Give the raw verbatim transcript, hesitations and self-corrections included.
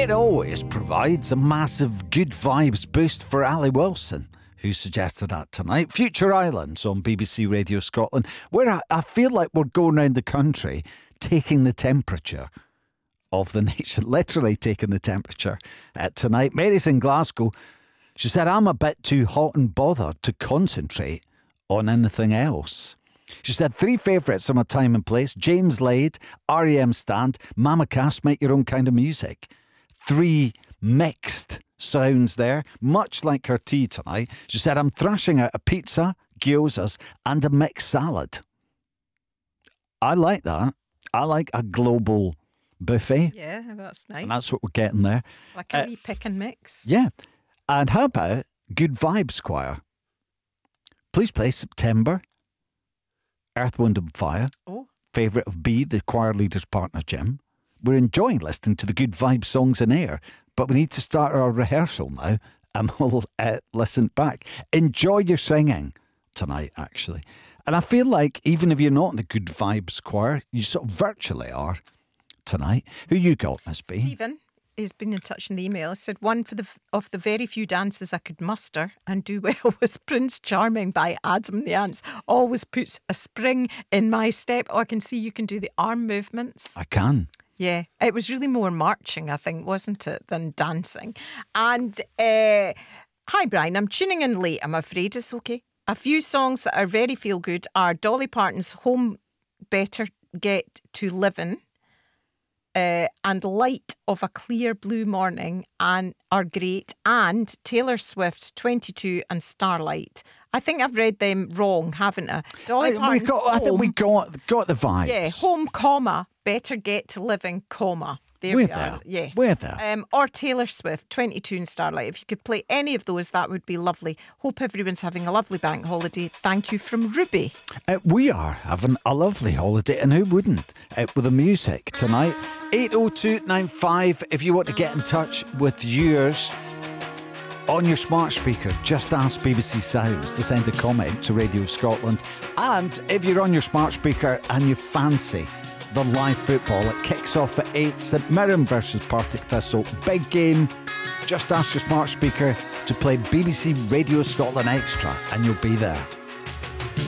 It always provides a massive good vibes boost for Ali Wilson, who suggested that tonight. Future Islands on B B C Radio Scotland, where I, I feel like we're going around the country taking the temperature of the nation, literally taking the temperature uh, tonight. Mary's in Glasgow. She said, I'm a bit too hot and bothered to concentrate on anything else. She said, three favourites of my time and place: James Lade, R E M Stand, Mama Cass, Make Your Own Kind of Music. Three mixed sounds there, much like her tea tonight. She said, I'm thrashing out a pizza, gyozas and a mixed salad. I like that. I like a global buffet. Yeah, that's nice. And that's what we're getting there. Like a Uh, wee pick and mix. Yeah. And how about Good Vibes Choir? Please play September, Earth, Wind and Fire. Oh. Favourite of B, the choir leader's partner, Jim. We're enjoying listening to the Good Vibe songs in air, but we need to start our rehearsal now and we'll uh, listen back. Enjoy your singing tonight, actually. And I feel like even if you're not in the Good Vibes choir, you sort of virtually are tonight. Who you got, Miss B? Stephen has been in touch in the email. He said, one for the of the very few dances I could muster and do well was Prince Charming by Adam and the Ants. Always puts a spring in my step. Oh, I can see you can do the arm movements. I can. Yeah, it was really more marching, I think, wasn't it, than dancing. And uh, hi, Brian, I'm tuning in late, I'm afraid. It's okay. A few songs that are very feel good are Dolly Parton's Home Better Get to Livin', Uh, and Light of a Clear Blue Morning and are great, and Taylor Swift's twenty-two and Starlight. I think I've read them wrong, haven't I? Dolly I, we Parton's got, I think Home, we got got the vibes. yeah, Home, comma, Better Get to Living, comma. There We're we there. are. Yes. We're there. Um, or Taylor Swift, twenty-two and Starlight. If you could play any of those, that would be lovely. Hope everyone's having a lovely bank holiday. Thank you from Ruby. Uh, we are having a lovely holiday, and who wouldn't? Uh, with the music tonight. eight oh two nine five if you want to get in touch with yours on your smart speaker. Just ask B B C Sounds to send a comment to Radio Scotland. And if you're on your smart speaker and you fancy the live football, it kicks off at eight. St Mirren versus Partick Thistle. Big game. Just ask your smart speaker to play B B C Radio Scotland Extra and you'll be there.